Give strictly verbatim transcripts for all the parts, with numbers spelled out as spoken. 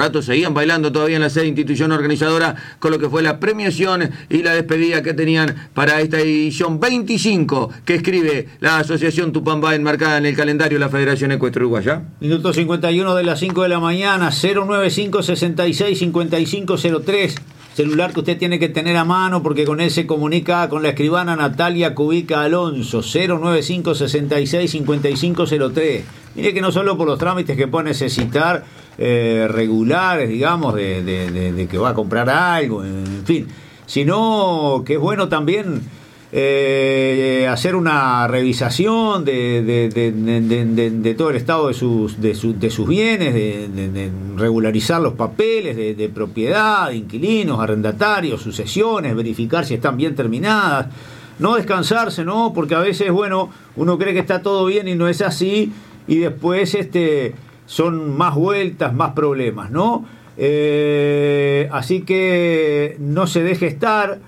rato seguían bailando todavía en la sede institución organizadora con lo que fue la premiación y la despedida que tenían para esta edición veinticinco que escribe la Asociación Tupambá enmarcada en el calendario de la Federación Ecuestre Uruguaya. Minuto cincuenta y uno de las cinco de la mañana, cero nueve cinco, sesenta y seis, cincuenta y cinco cero tres. Celular que usted tiene que tener a mano porque con él se comunica con la escribana Natalia Cubica Alonso, cero nueve cinco, sesenta y seis, cincuenta y cinco cero tres. Mire que no solo por los trámites que puede necesitar eh, regulares, digamos, de, de, de, de que va a comprar algo, en fin, sino que es bueno también eh, hacer una revisación de, de, de, de, de, de todo el estado de sus, de, su, de sus bienes, de, de, de regularizar los papeles de, de propiedad, de inquilinos, arrendatarios, sucesiones, verificar si están bien terminadas, no descansarse, ¿no? Porque a veces, bueno, uno cree que está todo bien y no es así, y después este, son más vueltas, más problemas, ¿no? Eh, así que no se deje estar.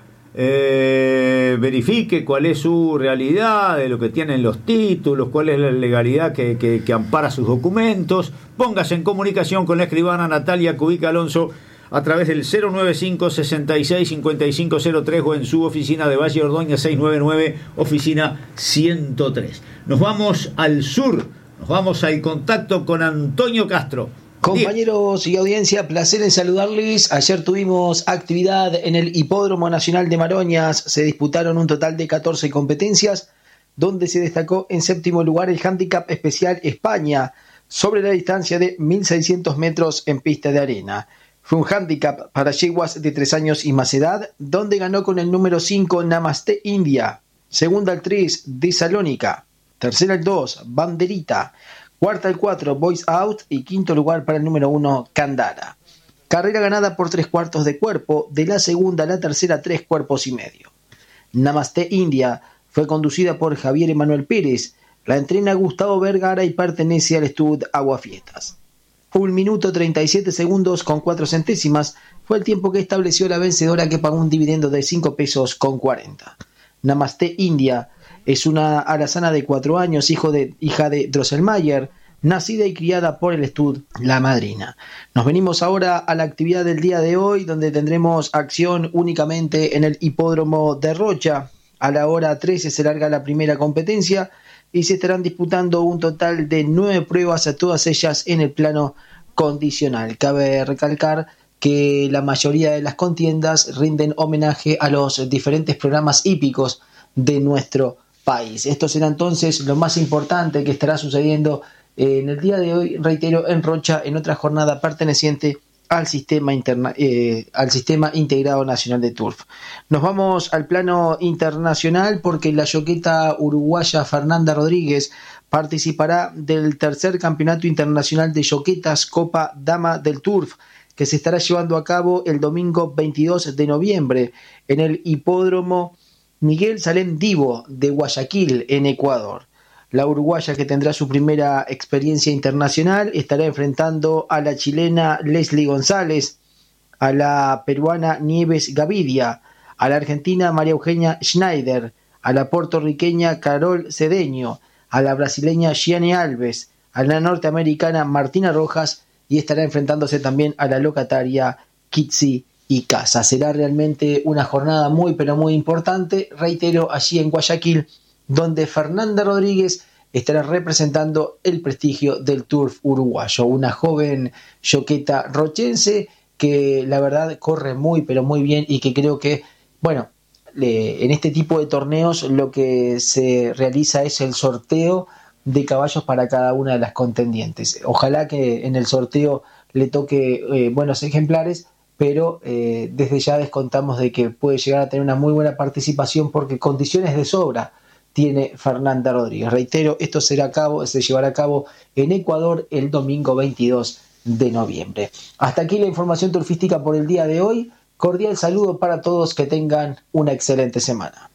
Eh, verifique cuál es su realidad, de lo que tienen los títulos, cuál es la legalidad que, que, que ampara sus documentos. Póngase en comunicación con la escribana Natalia Cubica Alonso a través del cero nueve cinco, sesenta y seis, cincuenta y cinco cero tres o en su oficina de Valle Ordóñez seiscientos noventa y nueve, oficina ciento tres. Nos vamos al sur, nos vamos al contacto con Antonio Castro. Compañeros y audiencia, placer en saludarles. Ayer tuvimos actividad en el Hipódromo Nacional de Maroñas. Se disputaron un total de catorce competencias, donde se destacó en séptimo lugar el Handicap Especial España, sobre la distancia de mil seiscientos metros en pista de arena. Fue un handicap para yeguas de tres años y más edad, donde ganó con el número cinco Namaste India, segunda el tres de Salónica, tercera el dos Banderita, cuarta el cuatro, Boys Out y quinto lugar para el número uno, Candara. Carrera ganada por tres cuartos de cuerpo, de la segunda a la tercera tres cuerpos y medio. Namaste India fue conducida por Javier Emanuel Pérez, la entrena Gustavo Vergara y pertenece al Stud Aguafiestas. Un minuto treinta y siete segundos con cuatro centésimas fue el tiempo que estableció la vencedora, que pagó un dividendo de cinco pesos con cuarenta. Namaste India es una alazana de cuatro años, hijo de, hija de Drosselmayer, nacida y criada por el Stud La Madrina. Nos venimos ahora a la actividad del día de hoy, donde tendremos acción únicamente en el Hipódromo de Rocha. A la hora trece se larga la primera competencia y se estarán disputando un total de nueve pruebas, a todas ellas en el plano condicional. Cabe recalcar que la mayoría de las contiendas rinden homenaje a los diferentes programas hípicos de nuestro país. Esto será entonces lo más importante que estará sucediendo en el día de hoy, reitero, en Rocha, en otra jornada perteneciente al sistema interna, eh, al sistema integrado nacional de Turf. Nos vamos al plano internacional porque la yoqueta uruguaya Fernanda Rodríguez participará del tercer campeonato internacional de yoquetas Copa Dama del Turf, que se estará llevando a cabo el domingo veintidós de noviembre en el hipódromo Miguel Salem Divo de Guayaquil, en Ecuador. La uruguaya, que tendrá su primera experiencia internacional, estará enfrentando a la chilena Leslie González, a la peruana Nieves Gavidia, a la argentina María Eugenia Schneider, a la puertorriqueña Carol Cedeño, a la brasileña Gianni Alves, a la norteamericana Martina Rojas, y estará enfrentándose también a la locataria Kitsi y Casa. Será realmente una jornada muy pero muy importante, reitero, allí en Guayaquil, donde Fernanda Rodríguez estará representando el prestigio del turf uruguayo, una joven yoqueta rochense que la verdad corre muy pero muy bien, y que creo que, bueno, le, en este tipo de torneos lo que se realiza es el sorteo de caballos para cada una de las contendientes. Ojalá que en el sorteo le toque eh, buenos ejemplares, pero eh, desde ya descontamos de que puede llegar a tener una muy buena participación, porque condiciones de sobra tiene Fernanda Rodríguez. Reitero, esto será a cabo, se llevará a cabo en Ecuador el domingo veintidós de noviembre. Hasta aquí la información turfística por el día de hoy. Cordial saludo para todos, que tengan una excelente semana.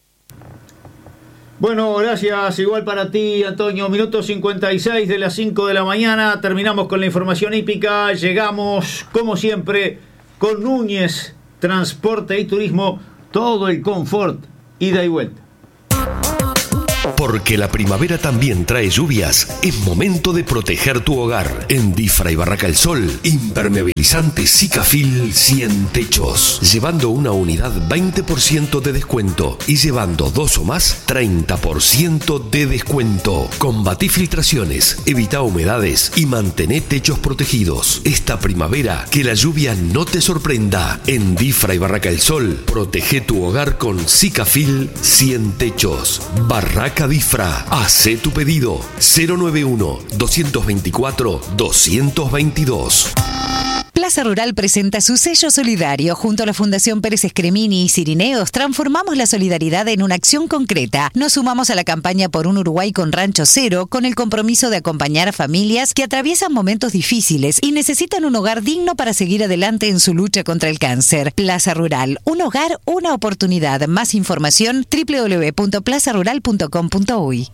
Bueno, gracias, igual para ti, Antonio. Minuto cincuenta y seis de las cinco de la mañana. Terminamos con la información hípica. Llegamos, como siempre, con Núñez Transporte y Turismo. Todo el confort, ida y vuelta. Porque la primavera también trae lluvias, es momento de proteger tu hogar. En Difra y Barraca El Sol, impermeabilizante Sikafil cien techos. Llevando una unidad veinte por ciento de descuento y llevando dos o más treinta por ciento de descuento. Combatí filtraciones, evita humedades y mantén techos protegidos. Esta primavera que la lluvia no te sorprenda. En Difra y Barraca El Sol, protege tu hogar con Sikafil cien techos. Barraca Difra. Hacé tu pedido cero noventa y uno, doscientos veinticuatro, doscientos veintidós. Plaza Rural presenta su sello solidario. Junto a la Fundación Pérez Escremini y Cirineos, transformamos la solidaridad en una acción concreta. Nos sumamos a la campaña por un Uruguay con Rancho Cero, con el compromiso de acompañar a familias que atraviesan momentos difíciles y necesitan un hogar digno para seguir adelante en su lucha contra el cáncer. Plaza Rural, un hogar, una oportunidad. Más información, doble u doble u doble u punto plaza rural punto com punto uy.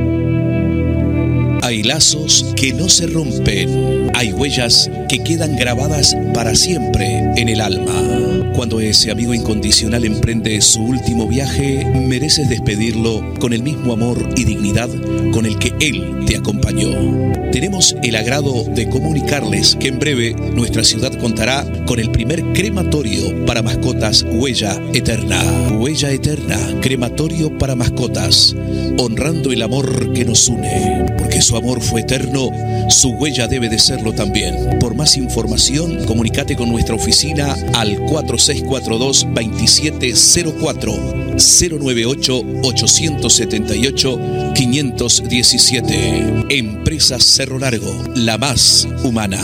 Hay lazos que no se rompen. Hay huellas que quedan grabadas para siempre en el alma. Cuando ese amigo incondicional emprende su último viaje, mereces despedirlo con el mismo amor y dignidad con el que él te acompañó. Tenemos el agrado de comunicarles que en breve nuestra ciudad contará con el primer crematorio para mascotas Huella Eterna. Huella Eterna, crematorio para mascotas, honrando el amor que nos une. Porque su amor fue eterno, su huella debe de serlo también. Por más información, comunícate con nuestra oficina al cuatro seis cuatro dos, dos siete cero cuatro, cero nueve ocho, ocho siete ocho, cinco uno siete. Empresa Cerro Largo, la más humana.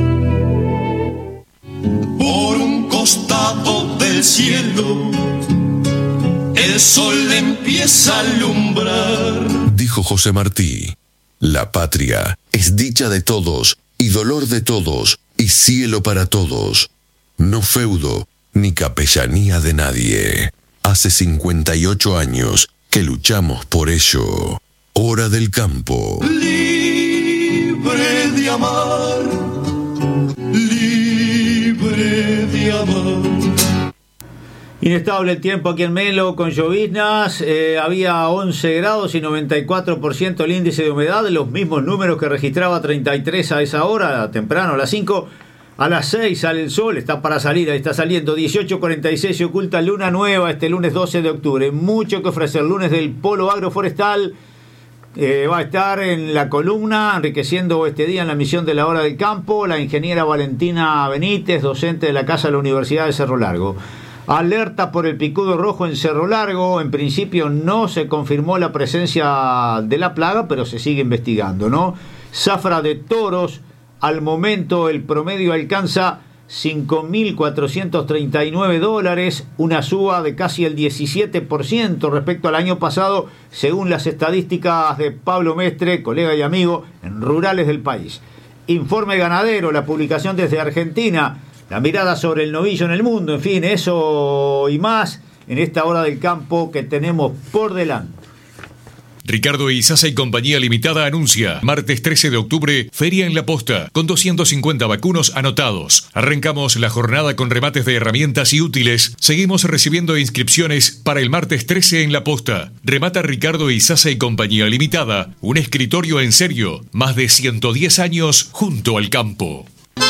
Por un costado del cielo, el sol empieza a alumbrar. Dijo José Martí: la patria es dicha de todos y dolor de todos y cielo para todos. No feudo ni capellanía de nadie. Hace cincuenta y ocho años que luchamos por ello. Hora del campo. Libre de amar, libre de amar. Inestable el tiempo aquí en Melo con lloviznas, eh, había once grados y noventa y cuatro por ciento el índice de humedad, los mismos números que registraba treinta y tres a esa hora, temprano a las cinco. A las seis sale el sol, está para salir, ahí está saliendo. Dieciocho cuarenta y seis se oculta luna nueva este lunes doce de octubre. Mucho que ofrecer, lunes del Polo Agroforestal. Eh, va a estar en la columna enriqueciendo este día en la misión de la Hora del Campo la ingeniera Valentina Benítez, docente de la Casa de la Universidad de Cerro Largo. Alerta por el picudo rojo en Cerro Largo. En principio no se confirmó la presencia de la plaga, pero se sigue investigando, ¿no? Zafra de toros. Al momento el promedio alcanza cinco mil cuatrocientos treinta y nueve dólares, una suba de casi el diecisiete por ciento respecto al año pasado, según las estadísticas de Pablo Mestre, colega y amigo en Rurales del País. Informe ganadero, la publicación desde Argentina, la mirada sobre el novillo en el mundo, en fin, eso y más en esta Hora del Campo que tenemos por delante. Ricardo Izaza y Compañía Limitada anuncia martes trece de octubre, Feria en la Posta, con doscientos cincuenta vacunos anotados. Arrancamos la jornada con remates de herramientas y útiles. Seguimos recibiendo inscripciones para el martes trece en la Posta. Remata Ricardo Izaza y Compañía Limitada, un escritorio en serio, más de ciento diez años junto al campo.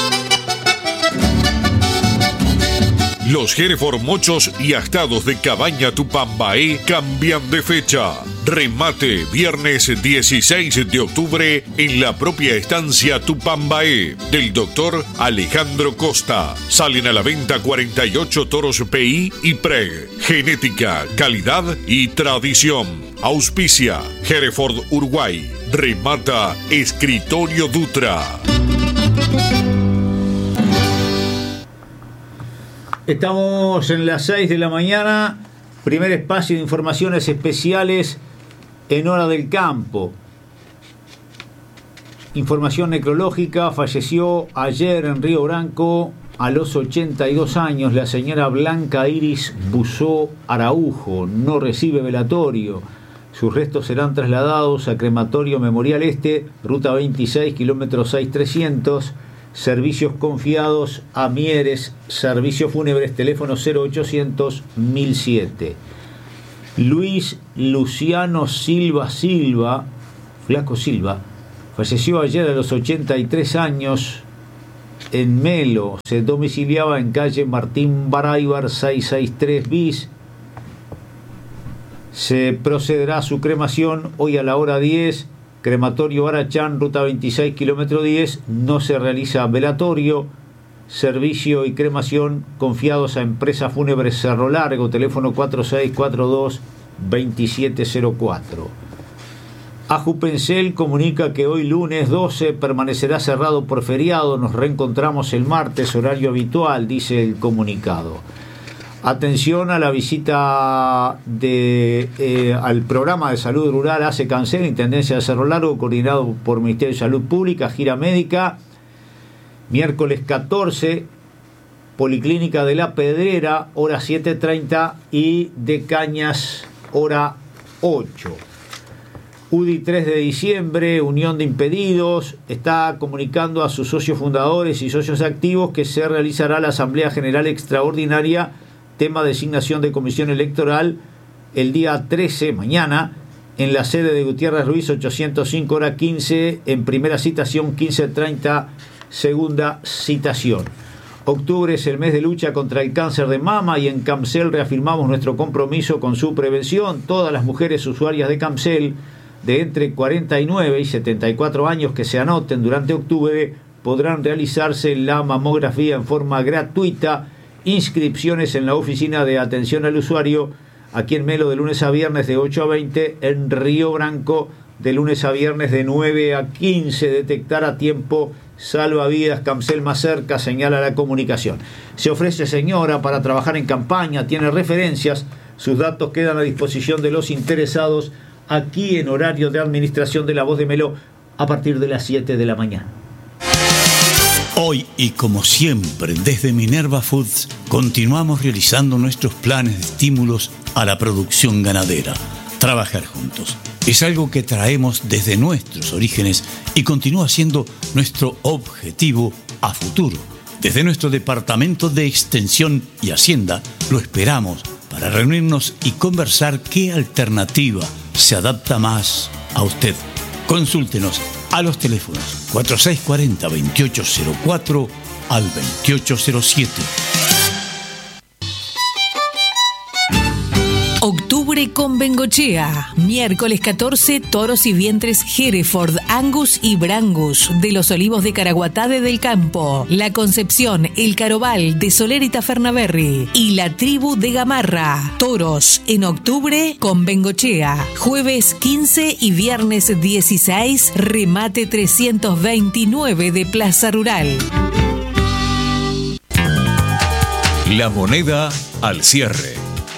Los Hereford mochos y astados de Cabaña Tupambaé cambian de fecha. Remate viernes dieciséis de octubre en la propia estancia Tupambaé del doctor Alejandro Costa. Salen a la venta cuarenta y ocho toros P I y Preg. Genética, calidad y tradición. Auspicia Hereford Uruguay. Remata Escritorio Dutra. Estamos en las seis de la mañana, primer espacio de informaciones especiales en Hora del Campo. Información necrológica, falleció ayer en Río Branco a los ochenta y dos años la señora Blanca Iris Buzó Araujo, no recibe velatorio. Sus restos serán trasladados a Crematorio Memorial Este, ruta veintiséis, kilómetro seis mil trescientos. Servicios confiados a Mieres, servicios fúnebres, teléfono cero ochocientos mil siete. Luis Luciano Silva Silva, Flaco Silva, falleció ayer a los ochenta y tres años en Melo. Se domiciliaba en calle Martín Baraybar seiscientos sesenta y tres bis. Se procederá a su cremación hoy a la hora diez. Crematorio Arachán, ruta veintiséis, kilómetro diez. No se realiza velatorio. Servicio y cremación confiados a Empresa Fúnebre Cerro Largo. Teléfono cuatro seis cuatro dos, dos siete cero cuatro. Ajupencel comunica que hoy lunes doce permanecerá cerrado por feriado. Nos reencontramos el martes, horario habitual, dice el comunicado. Atención a la visita de, eh, al programa de salud rural A C E Cancel, Intendencia de Cerro Largo, coordinado por Ministerio de Salud Pública, gira médica. Miércoles catorce, Policlínica de la Pedrera, hora siete treinta, y de Cañas, hora ocho. U D I tres de diciembre, Unión de Impedidos, está comunicando a sus socios fundadores y socios activos que se realizará la Asamblea General Extraordinaria, tema designación de comisión electoral, el día trece, mañana, en la sede de Gutiérrez Ruiz, ochocientos cinco, hora quince, en primera citación, quince treinta, segunda citación. Octubre es el mes de lucha contra el cáncer de mama y en CAMCEL reafirmamos nuestro compromiso con su prevención. Todas las mujeres usuarias de CAMCEL de entre cuarenta y nueve y setenta y cuatro años que se anoten durante octubre podrán realizarse la mamografía en forma gratuita. Inscripciones en la oficina de atención al usuario aquí en Melo de lunes a viernes de ocho a veinte, en Río Branco de lunes a viernes de nueve a quince. Detectar a tiempo, salva vidas. CAMCEL más cerca, señala la comunicación. Se ofrece señora para trabajar en campaña, tiene referencias, sus datos quedan a disposición de los interesados aquí en horario de administración de La Voz de Melo a partir de las siete de la mañana. Hoy y como siempre desde Minerva Foods continuamos realizando nuestros planes de estímulos a la producción ganadera. Trabajar juntos es algo que traemos desde nuestros orígenes y continúa siendo nuestro objetivo a futuro. Desde nuestro Departamento de Extensión y Hacienda lo esperamos para reunirnos y conversar qué alternativa se adapta más a usted. Consúltenos a los teléfonos cuatro seis cuatro cero, dos ocho cero cuatro al veintiocho cero siete. Octubre con Bengochea. Miércoles catorce, toros y vientres Hereford, Angus y Brangus de los Olivos de Caraguatá del Campo, La Concepción, El Carobal de Soler y Tafernaberry y la Tribu de Gamarra. Toros en octubre con Bengochea. Jueves quince y viernes dieciséis, remate trescientos veintinueve de Plaza Rural. La moneda al cierre.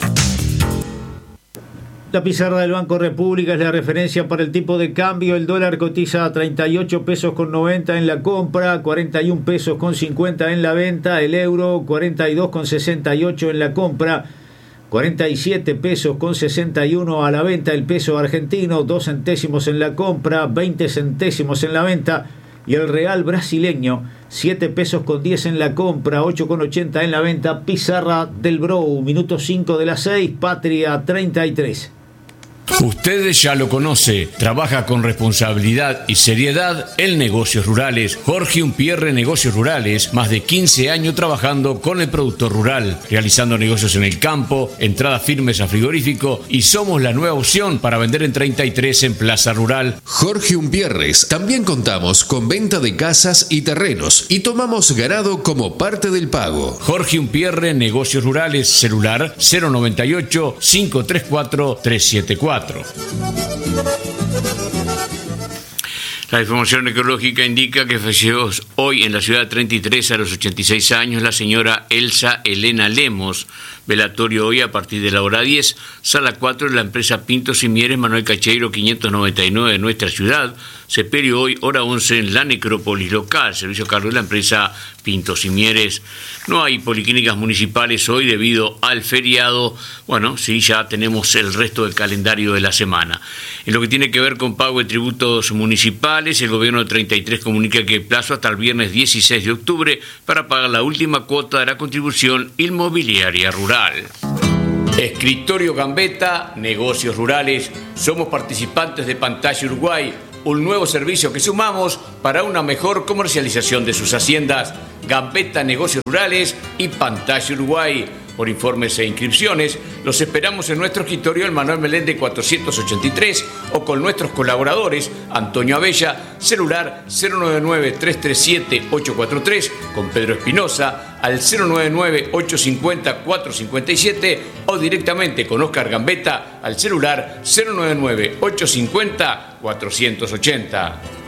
La pizarra del Banco República es la referencia para el tipo de cambio. El dólar cotiza a treinta y ocho pesos con noventa en la compra, cuarenta y un pesos con cincuenta en la venta. El euro, cuarenta y dos con sesenta y ocho en la compra, cuarenta y siete pesos con sesenta y uno a la venta. El peso argentino, dos centésimos en la compra, veinte centésimos en la venta. Y el real brasileño, siete pesos con diez en la compra, ocho con ochenta en la venta. Pizarra del Brou, minuto cinco de las seis, Patria treinta y tres. Usted ya lo conoce, trabaja con responsabilidad y seriedad en negocios rurales. Jorge Umpierre Negocios Rurales, más de quince años trabajando con el productor rural, realizando negocios en el campo, entradas firmes a frigorífico, y somos la nueva opción para vender en treinta y tres en Plaza Rural. Jorge Umpierres, también contamos con venta de casas y terrenos y tomamos ganado como parte del pago. Jorge Umpierre Negocios Rurales, celular cero noventa y ocho, cinco tres cuatro, tres siete cuatro. La información necrológica indica que falleció hoy en la ciudad de treinta y tres a los ochenta y seis años la señora Elsa Elena Lemos. Velatorio hoy a partir de la hora diez, sala cuatro de la empresa Pintos y Mieres, Manuel Cacheiro quinientos noventa y nueve de nuestra ciudad. Sepelio hoy, hora once, en la necrópolis local, servicio a cargo de la empresa Pintos y Mieres. No hay policlínicas municipales hoy debido al feriado. Bueno, sí, ya tenemos el resto del calendario de la semana. En lo que tiene que ver con pago de tributos municipales, el gobierno de treinta y tres comunica que el plazo hasta el viernes dieciséis de octubre para pagar la última cuota de la contribución inmobiliaria rural. Escritorio Gambetta, negocios rurales. Somos participantes de Pantalla Uruguay, un nuevo servicio que sumamos para una mejor comercialización de sus haciendas. Gambetta, negocios rurales y Pantalla Uruguay. Por informes e inscripciones, los esperamos en nuestro escritorio en Manuel Meléndez cuatrocientos ochenta y tres o con nuestros colaboradores Antonio Abella, celular cero nueve nueve, tres tres siete, ocho cuatro tres, con Pedro Espinosa al cero nueve nueve, ocho cinco cero, cuatro cinco siete o directamente con Oscar Gambetta al celular cero nueve nueve, ocho cinco cero, cuatro ocho cero.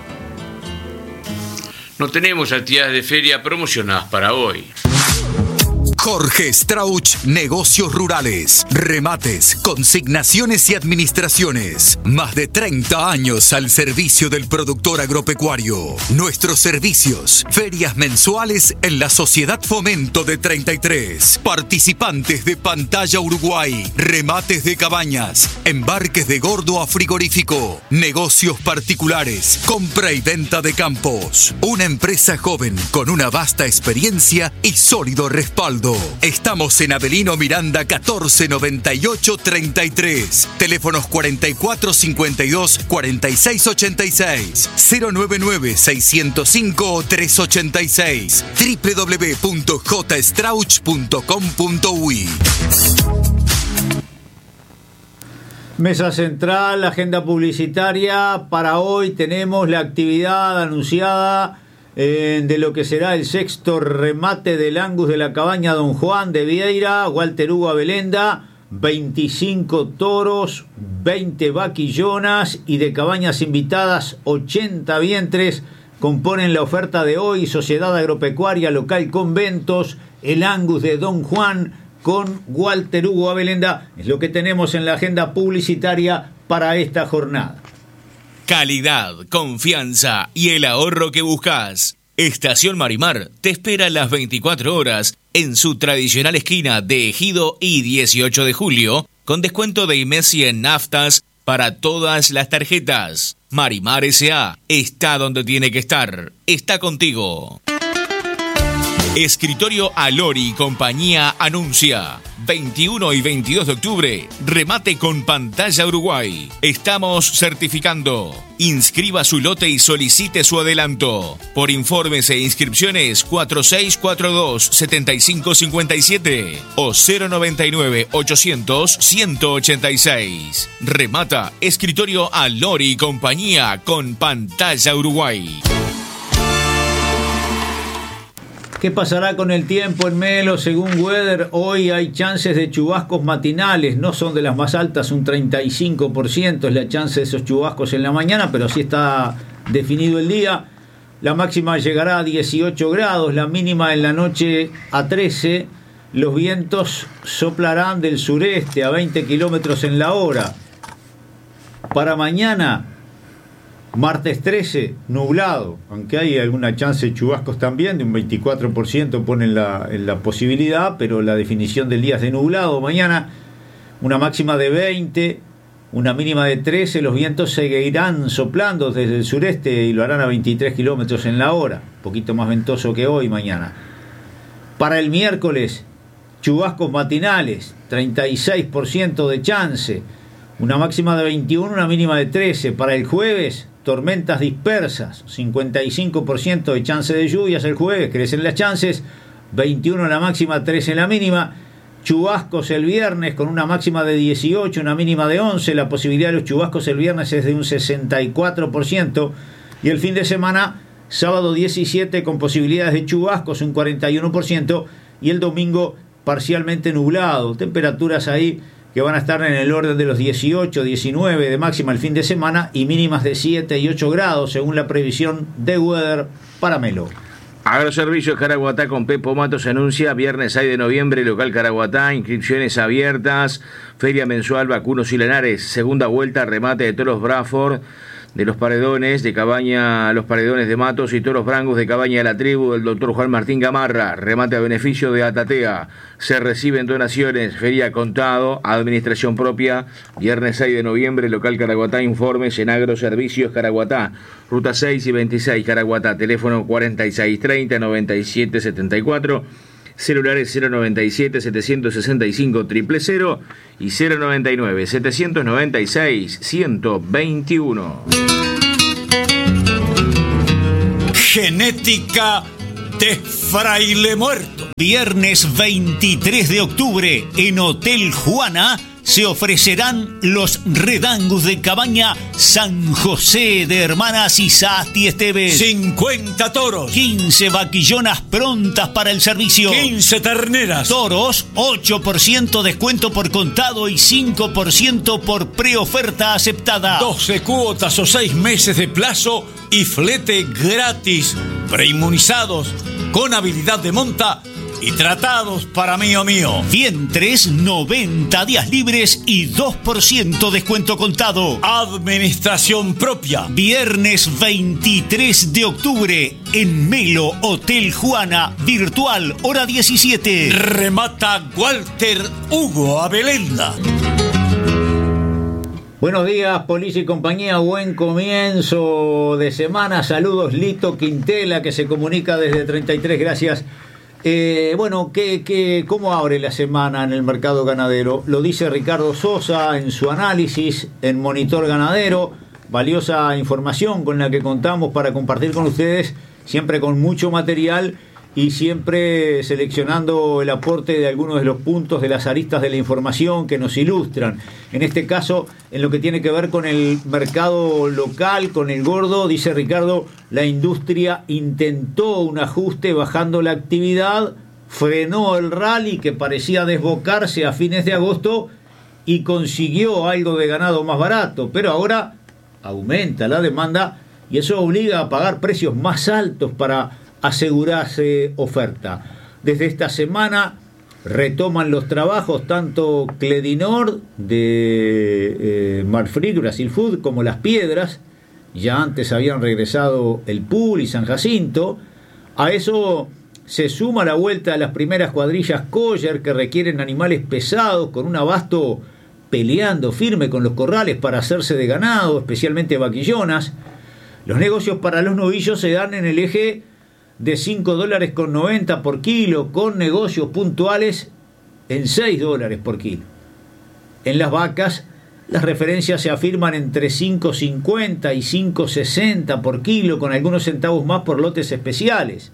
No tenemos actividades de feria promocionadas para hoy. Jorge Strauch, negocios rurales, remates, consignaciones y administraciones. Más de treinta años al servicio del productor agropecuario. Nuestros servicios, ferias mensuales en la Sociedad Fomento de treinta y tres. Participantes de Pantalla Uruguay, remates de cabañas, embarques de gordo a frigorífico, negocios particulares, compra y venta de campos. Una empresa joven con una vasta experiencia y sólido respaldo. Estamos en Avelino Miranda catorce noventa y ocho treinta y tres. Teléfonos cuarenta y cuatro cincuenta y dos, cuarenta y seis ochenta y seis. cero nueve nueve, seiscientos cinco, trescientos ochenta y seis. doble u doble u doble u punto j strauch punto com punto u y. Mesa Central, agenda publicitaria. Para hoy tenemos la actividad anunciada Eh, de lo que será el sexto remate del Angus de la Cabaña Don Juan de Vieira, Walter Hugo Abelenda, veinticinco toros, veinte vaquillonas y de cabañas invitadas ochenta vientres componen la oferta de hoy. Sociedad Agropecuaria Local Conventos, el Angus de Don Juan con Walter Hugo Abelenda, es lo que tenemos en la agenda publicitaria para esta jornada. Calidad, confianza y el ahorro que buscas. Estación Marimar te espera las veinticuatro horas en su tradicional esquina de Ejido y dieciocho de julio, con descuento de Imesi en naftas para todas las tarjetas. Marimar S A está donde tiene que estar. Está contigo. Escritorio Alori y compañía anuncia veintiuno y veintidós de octubre, remate con Pantalla Uruguay. Estamos certificando. Inscriba su lote y solicite su adelanto. Por informes e inscripciones cuatro seis cuatro dos, siete cinco cinco siete o cero noventa y nueve, ochocientos, ciento ochenta y seis. Remata Escritorio Alori y compañía con Pantalla Uruguay. ¿Qué pasará con el tiempo en Melo? Según Weather, hoy hay chances de chubascos matinales, no son de las más altas, un treinta y cinco por ciento es la chance de esos chubascos en la mañana, pero sí está definido el día. La máxima llegará a dieciocho grados, la mínima en la noche a trece. Los vientos soplarán del sureste a veinte kilómetros en la hora. Para mañana, martes trece, nublado, aunque hay alguna chance de chubascos también, de un veinticuatro por ciento ponen la, en la posibilidad, pero la definición del día es de nublado. Mañana una máxima de veinte, una mínima de trece, los vientos seguirán soplando desde el sureste y lo harán a veintitrés kilómetros en la hora, un poquito más ventoso que hoy mañana. Para el miércoles, chubascos matinales, treinta y seis por ciento de chance, una máxima de veintiuno, una mínima de trece. Para el jueves, tormentas dispersas, cincuenta y cinco por ciento de chance de lluvias el jueves, crecen las chances, veintiuno la máxima, trece la mínima. Chubascos el viernes con una máxima de dieciocho, una mínima de once, la posibilidad de los chubascos el viernes es de un sesenta y cuatro por ciento y el fin de semana, sábado diecisiete con posibilidades de chubascos un cuarenta y uno por ciento y el domingo parcialmente nublado, temperaturas ahí que van a estar en el orden de los dieciocho, diecinueve de máxima el fin de semana y mínimas de siete y ocho grados según la previsión de Weather para Melo. Agroservicios Caraguatá con Pepo Matos anuncia viernes seis de noviembre, local Caraguatá, inscripciones abiertas, feria mensual Vacunos y Lanares, segunda vuelta, remate de toros Bradford, de los paredones de Cabaña, los paredones de Matos y toros Brangos de Cabaña de la Tribu del doctor Juan Martín Gamarra, remate a beneficio de Atatea, se reciben donaciones, feria contado, administración propia, viernes seis de noviembre, local Caraguatá, informes en Agroservicios Caraguatá, ruta seis y veintiséis Caraguatá, teléfono cuarenta y seis treinta, noventa y siete setenta y cuatro, Celulares cero noventa y siete, setecientos sesenta y cinco, cero cero cero y cero noventa y nueve, setecientos noventa y seis, ciento veintiuno. Genética de Fraile Muerto. Viernes veintitrés de octubre en Hotel Juana se ofrecerán los redangus de Cabaña San José de Hermanas Isasti Esteves. cincuenta toros. quince vaquillonas prontas para el servicio. quince terneras. Toros, ocho por ciento descuento por contado y cinco por ciento por preoferta aceptada. doce cuotas o seis meses de plazo y flete gratis. Preinmunizados, con habilidad de monta y tratados para mío mío. Vientres, noventa días libres y dos por ciento descuento contado. Administración propia. Viernes veintitrés de octubre en Melo Hotel Juana, virtual, hora diecisiete. Remata Walter Hugo Abelenda. Buenos días, Policía y compañía, buen comienzo de semana. Saludos, Lito Quintela, que se comunica desde treinta y tres, gracias. Eh, bueno, ¿qué, qué, ¿cómo abre la semana en el mercado ganadero? Lo dice Ricardo Sosa en su análisis en Monitor Ganadero. Valiosa información con la que contamos para compartir con ustedes, siempre con mucho material y siempre seleccionando el aporte de algunos de los puntos de las aristas de la información que nos ilustran. En este caso, en lo que tiene que ver con el mercado local, con el gordo, dice Ricardo, la industria intentó un ajuste bajando la actividad, frenó el rally que parecía desbocarse a fines de agosto y consiguió algo de ganado más barato, pero ahora aumenta la demanda y eso obliga a pagar precios más altos para asegurarse oferta. Desde esta semana retoman los trabajos tanto Cledinor de eh, Marfrig, Brasil Food, como Las Piedras. Ya antes habían regresado el Pool y San Jacinto. A eso se suma la vuelta a las primeras cuadrillas Coller, que requieren animales pesados con un abasto peleando firme con los corrales para hacerse de ganado, especialmente vaquillonas. Los negocios para los novillos se dan en el eje de cinco dólares con noventa por kilo, con negocios puntuales en seis dólares por kilo. En las vacas, las referencias se afirman entre cinco cincuenta y cinco sesenta por kilo, con algunos centavos más por lotes especiales.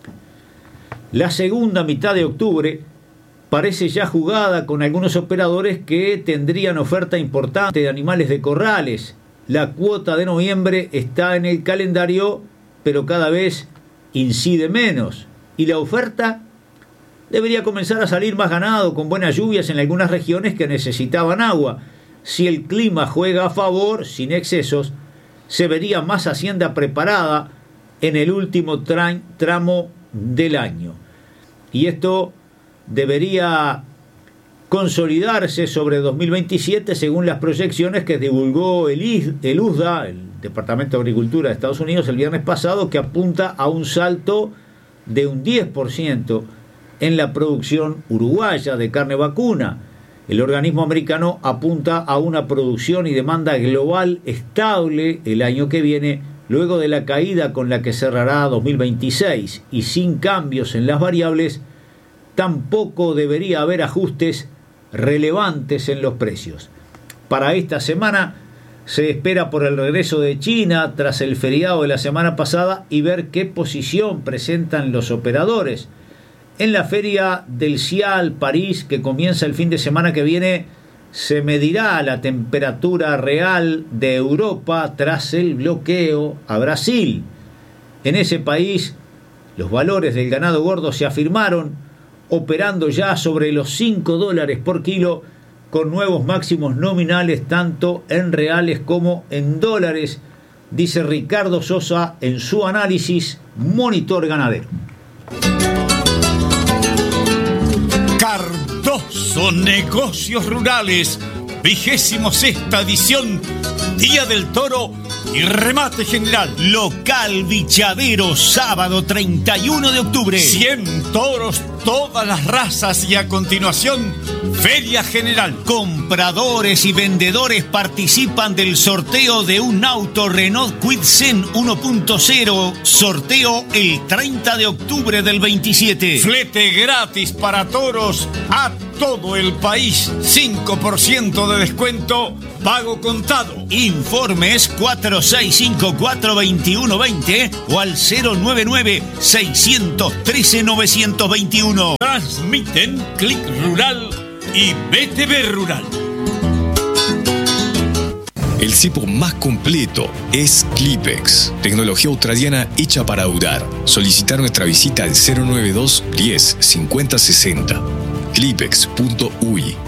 La segunda mitad de octubre parece ya jugada con algunos operadores que tendrían oferta importante de animales de corrales. La cuota de noviembre está en el calendario, pero cada vez incide menos, y la oferta debería comenzar a salir más ganado con buenas lluvias en algunas regiones que necesitaban agua. Si el clima juega a favor, sin excesos, se vería más hacienda preparada en el último tra- tramo del año. Y esto debería consolidarse sobre dos mil veintisiete según las proyecciones que divulgó el, I, el U S D A, el Departamento de Agricultura de Estados Unidos, el viernes pasado, que apunta a un salto de un diez por ciento en la producción uruguaya de carne vacuna. El organismo americano apunta a una producción y demanda global estable el año que viene, luego de la caída con la que cerrará dos mil veintiséis, y sin cambios en las variables, tampoco debería haber ajustes relevantes en los precios. Para esta semana se espera por el regreso de China tras el feriado de la semana pasada y ver qué posición presentan los operadores. En la feria del CIAL París, que comienza el fin de semana que viene, se medirá la temperatura real de Europa tras el bloqueo a Brasil. En ese país, los valores del ganado gordo se afirmaron, operando ya sobre los cinco dólares por kilo, con nuevos máximos nominales tanto en reales como en dólares, dice Ricardo Sosa en su análisis Monitor Ganadero. Cardoso Negocios Rurales, vigésimo sexta edición, Día del Toro y remate general. Local Bichadero, sábado treinta y uno de octubre. cien toros, todas las razas y a continuación, Feria General. Compradores y vendedores participan del sorteo de un auto Renault Kwid Zen uno punto cero. Sorteo el treinta de octubre del veintisiete. Flete gratis para toros a todo el país. cinco por ciento de descuento, pago contado. Informes cuatro seis cinco cuatro dos uno dos cero o al cero nueve nueve seis uno tres nueve dos uno. Transmiten Click Rural y B T V Rural. El cepo más completo es Clipex, tecnología australiana hecha para durar. Solicitar nuestra visita al cero nueve dos diez cincuenta sesenta. clipex punto u i.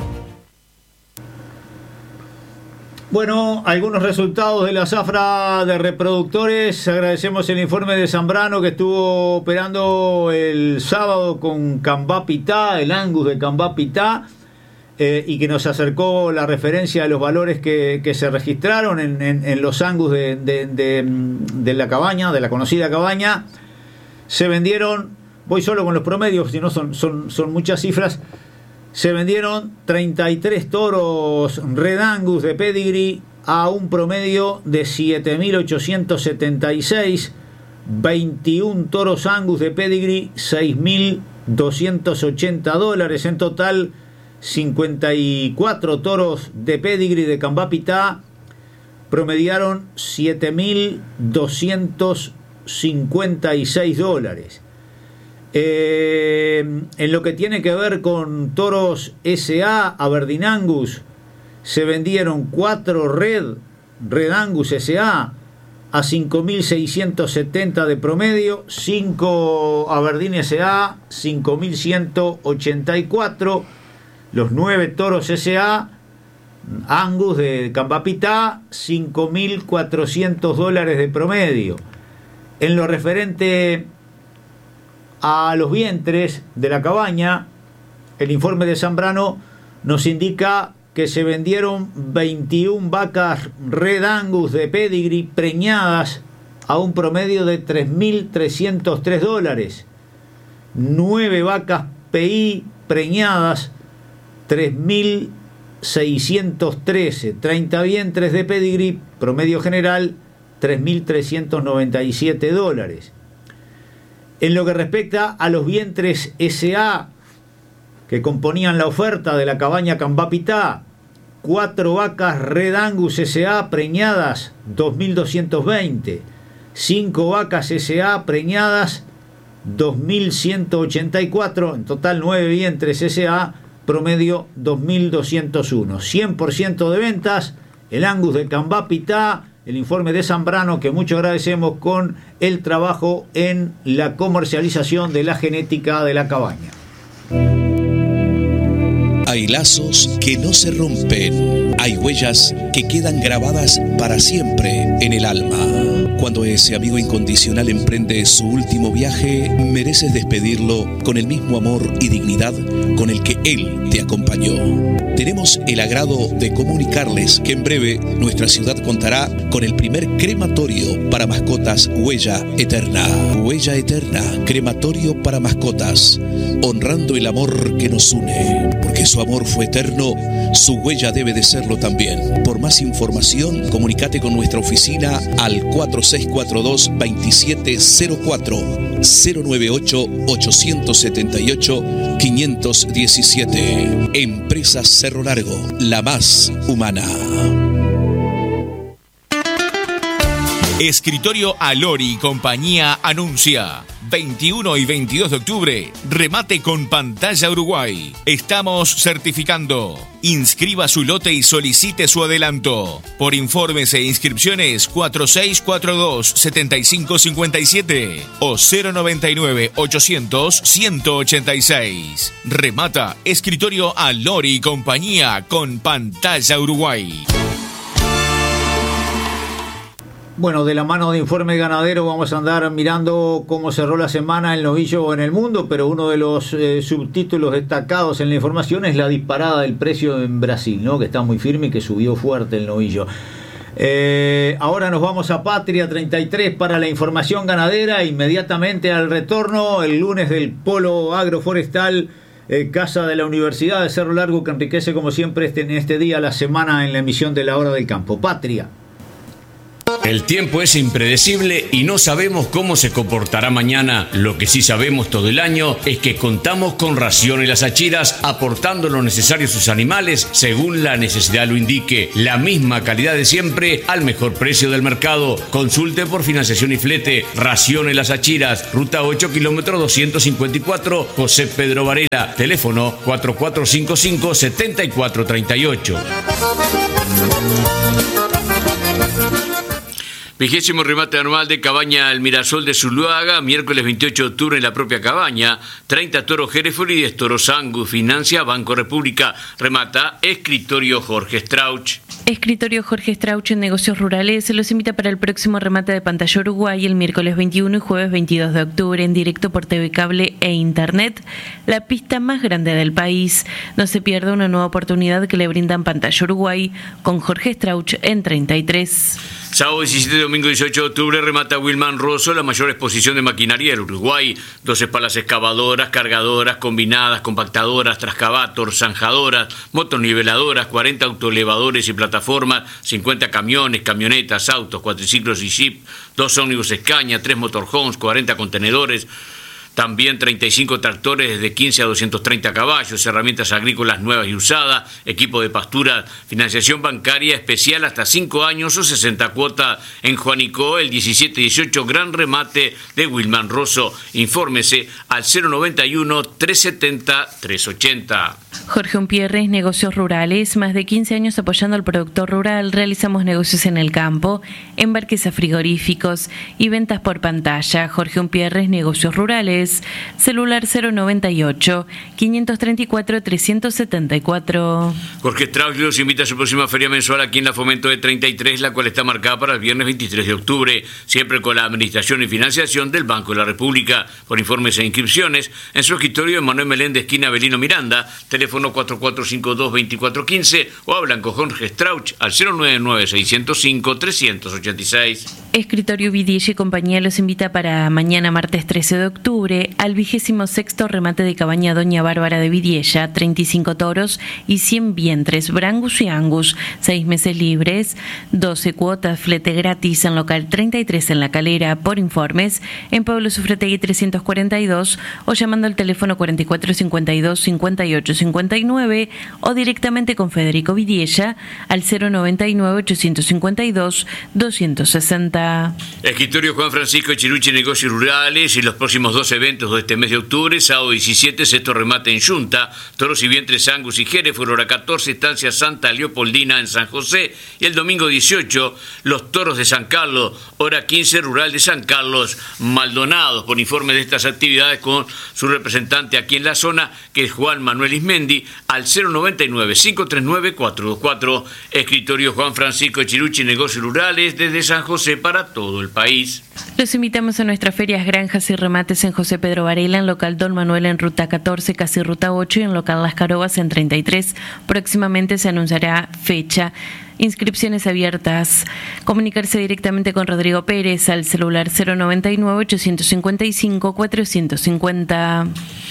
Bueno, algunos resultados de la zafra de reproductores. Agradecemos el informe de Zambrano que estuvo operando el sábado con Cambapitá, el Angus de Cambapitá, eh, y que nos acercó la referencia de los valores que, que se registraron en, en, en los Angus de, de, de, de la cabaña, de la conocida cabaña. Se vendieron, voy solo con los promedios, si no son, son, son muchas cifras. Se vendieron treinta y tres toros Red Angus de pedigree a un promedio de siete mil ochocientos setenta y seis, veintiún toros Angus de pedigree seis mil doscientos ochenta dólares, en total cincuenta y cuatro toros de pedigree de Cambapitá promediaron siete mil doscientos cincuenta y seis dólares. Eh, en lo que tiene que ver con toros S A Aberdeen Angus, se vendieron cuatro Red Red Angus S A a cinco mil seiscientos setenta de promedio, cinco Aberdeen S A cinco mil ciento ochenta y cuatro, los nueve toros S A Angus de Cambapitá cinco mil cuatrocientos dólares de promedio. En lo referente a los vientres de la cabaña, el informe de Zambrano nos indica que se vendieron veintiuna vacas Red Angus de pedigree preñadas a un promedio de tres mil trescientos tres dólares, nueve vacas P I preñadas tres mil seiscientos trece, treinta vientres de pedigree promedio general tres mil trescientos noventa y siete dólares. En lo que respecta a los vientres S A que componían la oferta de la cabaña Cambapitá, cuatro vacas Red Angus S A preñadas dos mil doscientos veinte, cinco vacas S A preñadas dos mil ciento ochenta y cuatro, en total nueve vientres S A promedio dos mil doscientos uno. cien por ciento de ventas, el Angus de Cambapitá. El informe de Zambrano, que mucho agradecemos, con el trabajo en la comercialización de la genética de la cabaña. Hay lazos que no se rompen, hay huellas que quedan grabadas para siempre en el alma. Cuando ese amigo incondicional emprende su último viaje, mereces despedirlo con el mismo amor y dignidad con el que él te acompañó. Tenemos el agrado de comunicarles que en breve nuestra ciudad contará con el primer crematorio para mascotas Huella Eterna. Huella Eterna, crematorio para mascotas, honrando el amor que nos une. Porque su amor fue eterno, su huella debe de serlo también. Por más información, comunícate con nuestra oficina al cuatro seis cuatro dos, dos siete cero cuatro, cero nueve ocho, ocho siete ocho, cinco uno siete. Empresa Cerro Largo, la más humana. Escritorio Alori y compañía anuncia veintiuno y veintidós de octubre, remate con pantalla Uruguay. Estamos certificando. Inscriba su lote y solicite su adelanto. Por informes e inscripciones cuatro seis cuatro dos, siete cinco cinco siete o cero nueve nueve, ochocientos, ciento ochenta y seis. Remata Escritorio Alori y compañía con pantalla Uruguay. Bueno, de la mano de Informe Ganadero vamos a andar mirando cómo cerró la semana el novillo en el mundo, pero uno de los eh, subtítulos destacados en la información es la disparada del precio en Brasil, ¿no? Que está muy firme y que subió fuerte el novillo. Eh, ahora nos vamos a Patria treinta y tres para la información ganadera. Inmediatamente al retorno, el lunes del Polo Agroforestal, eh, Casa de la Universidad de Cerro Largo, que enriquece como siempre este, en este día la semana en la emisión de La Hora del Campo. Patria. El tiempo es impredecible y no sabemos cómo se comportará mañana. Lo que sí sabemos todo el año es que contamos con Raciones Las Achiras, aportando lo necesario a sus animales según la necesidad lo indique. La misma calidad de siempre al mejor precio del mercado. Consulte por financiación y flete. Raciones Las Achiras, ruta ocho, kilómetro doscientos cincuenta y cuatro, José Pedro Varela. Teléfono cuatro cuatro cinco cinco, siete cuatro tres ocho. Vigésimo remate anual de Cabaña El Mirasol de Zuluaga, miércoles veintiocho de octubre en la propia cabaña. treinta toros Hereford y diez toros Angus. Financia Banco República. Remata Escritorio Jorge Strauch. Escritorio Jorge Strauch en Negocios Rurales se los invita para el próximo remate de Pantalla Uruguay el miércoles veintiuno y jueves veintidós de octubre en directo por T V Cable e Internet, la pista más grande del país. No se pierda una nueva oportunidad que le brindan Pantalla Uruguay con Jorge Strauch en treinta y tres. Sábado diecisiete y domingo dieciocho de octubre remata Wilman Rosso, la mayor exposición de maquinaria del Uruguay. doce palas excavadoras, cargadoras, combinadas, compactadoras, trascavator, zanjadoras, motoniveladoras, cuarenta autoelevadores y plataformas, cincuenta camiones, camionetas, autos, cuatriciclos y jeep, dos ómnibus Scania, tres motorhomes, cuarenta contenedores. También treinta y cinco tractores de quince a doscientos treinta caballos, herramientas agrícolas nuevas y usadas, equipo de pastura, financiación bancaria especial hasta cinco años o sesenta cuotas en Juanico, el diecisiete y dieciocho, gran remate de Wilman Rosso. Infórmese al cero noventa y uno, trescientos setenta, trescientos ochenta. Jorge Umpierres, Negocios Rurales, más de quince años apoyando al productor rural. Realizamos negocios en el campo, embarques a frigoríficos y ventas por pantalla. Jorge Umpierres, Negocios Rurales. Celular cero noventa y ocho, quinientos treinta y cuatro, trescientos setenta y cuatro. Jorge Strauss los invita a su próxima feria mensual aquí en la Fomento de treinta y tres, la cual está marcada para el viernes veintitrés de octubre, siempre con la administración y financiación del Banco de la República. Por informes e inscripciones, en su escritorio en Manuel Meléndez, esquina Avelino Miranda, teléfono cuatro cuatro cinco dos, dos cuatro uno cinco, o hablan con Jorge Strauch al cero nueve nueve, seis cero cinco, tres ocho seis. Escritorio Vidiella y compañía los invita para mañana martes trece de octubre al vigésimo sexto remate de Cabaña Doña Bárbara de Vidiella, treinta y cinco toros y cien vientres, Brangus y Angus, seis meses libres, doce cuotas, flete gratis en local treinta y tres en La Calera. Por informes en Pablo Sufretegui trescientos cuarenta y dos o llamando al teléfono cuarenta y cuatro cincuenta y dos, cincuenta y ocho cincuenta y nueve o directamente con Federico Vidiella al cero noventa y nueve, ochocientos cincuenta y dos, doscientos sesenta. Escritorio Juan Francisco Chiruchi, Negocios Rurales, y los próximos dos eventos de este mes de octubre. Sábado diecisiete, sexto remate en Yunta, toros y vientres Angus y Hereford, hora catorce, estancia Santa Leopoldina en San José, y el domingo dieciocho, los toros de San Carlos, hora quince, rural de San Carlos, Maldonado. Por informe de estas actividades con su representante aquí en la zona, que es Juan Manuel Ismendi, al cero noventa y nueve, cinco tres nueve, cuatro dos cuatro. Escritorio Juan Francisco Chiruchi, Negocios Rurales, desde San José para todo el país. Los invitamos a nuestras ferias, granjas y remates en José Pedro Varela, en local Don Manuel en ruta catorce, casi ruta ocho, y en local Las Carobas en treinta y tres. Próximamente se anunciará fecha. Inscripciones abiertas. Comunicarse directamente con Rodrigo Pérez al celular cero noventa y nueve, ochocientos cincuenta y cinco, cuatrocientos cincuenta.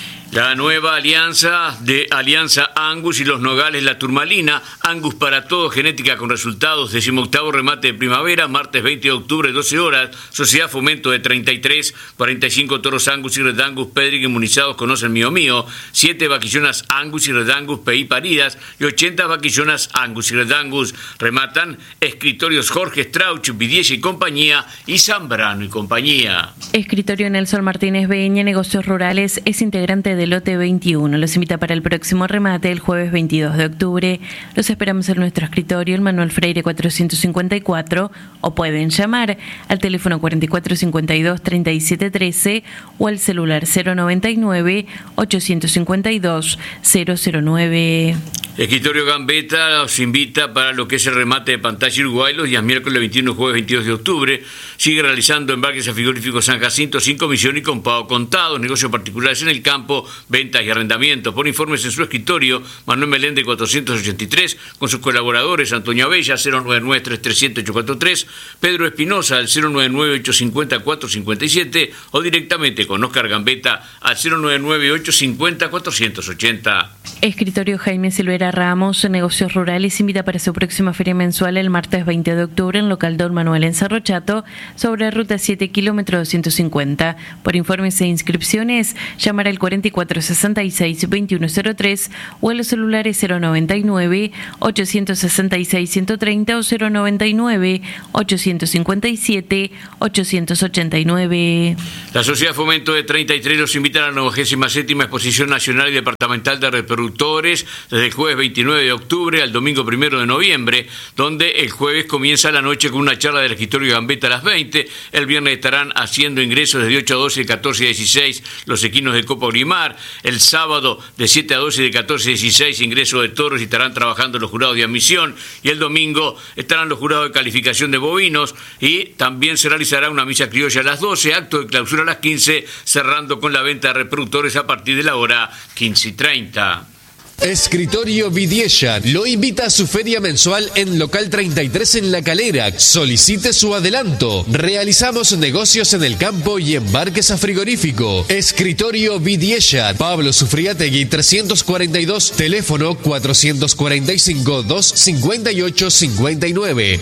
La nueva alianza de Alianza Angus y los Nogales La Turmalina, Angus para todo, genética con resultados, decimoctavo remate de primavera, martes veinte de octubre, doce horas, Sociedad Fomento de treinta y tres, cuarenta y cinco toros Angus y Red Angus Pedrick inmunizados con Ocel Mío Mío, siete vaquillonas Angus y Red Angus P I paridas y ochenta vaquillonas Angus y Red Angus. Rematan escritorios Jorge Strauch, Vidiella y compañía y Zambrano y compañía. Escritorio Nelson Martínez Beña, Negocios Rurales, es integrante de del lote veintiuno. Los invita para el próximo remate el jueves veintidós de octubre. Los esperamos en nuestro escritorio, el Manuel Freire cuatrocientos cincuenta y cuatro, o pueden llamar al teléfono cuarenta y cuatro cincuenta y dos, treinta y siete trece o al celular cero noventa y nueve, ochocientos cincuenta y dos, cero cero nueve. Escritorio Gambetta os invita para lo que es el remate de Pantalla Uruguay los días miércoles veintiuno y jueves veintidós de octubre. Sigue realizando embarques a frigoríficos San Jacinto sin comisión y con pago contado, negocios particulares en el campo ventas y arrendamientos. Por informes en su escritorio, Manuel Meléndez cuatrocientos ochenta y tres, con sus colaboradores Antonio Abella, cero nueve nueve, tres tres siete, ocho cuatro tres, Pedro Espinosa al cero nueve nueve, ocho cinco cero, cuatro cinco siete o directamente con Oscar Gambetta al cero nueve nueve, ocho cinco cero, cuatro ocho cero. Escritorio Jaime Silvera Ramos, Negocios Rurales, invita para su próxima feria mensual el martes veinte de octubre en local Don Manuel en Cerro Chato, sobre ruta siete, kilómetro doscientos cincuenta. Por informes e inscripciones, llamar al cuarenta y cuatro sesenta y seis, veintiuno cero tres o a los celulares cero noventa y nueve, ochocientos sesenta y seis, ciento treinta o cero noventa y nueve, ochocientos cincuenta y siete, ochocientos ochenta y nueve. La Sociedad Fomento de treinta y tres los invita a la novagésima séptima Exposición Nacional y Departamental de Reproductores desde el jueves veintinueve de octubre al domingo primero de noviembre, donde el jueves comienza la noche con una charla del escritorio Gambetta a las veinte, el viernes estarán haciendo ingresos desde ocho a doce y catorce a dieciséis los equinos de Copa Olimar, el sábado de siete a doce y de catorce a dieciséis ingresos de toros y estarán trabajando los jurados de admisión, y el domingo estarán los jurados de calificación de bovinos, y también se realizará una misa criolla a las doce, acto de clausura a las quince, cerrando con la venta de reproductores a partir de la hora quince y treinta. Escritorio Vidiella lo invita a su feria mensual en local treinta y tres en La Calera. Solicite su adelanto. Realizamos negocios en el campo y embarques a frigorífico. Escritorio Vidiella, Pablo Sufriategui trescientos cuarenta y dos, teléfono cuatrocientos cuarenta y cinco, doscientos cincuenta y ocho, cincuenta y nueve.